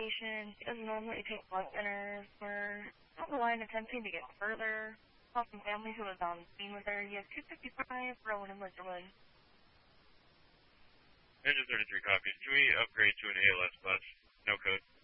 station. He doesn't normally take blood thinners. We're on the line attempting to get further. Saw some family who was on scene with her. He has 255, Rowan and Ledgerwood. Engine 33 copies. Can we upgrade to an ALS bus? No code.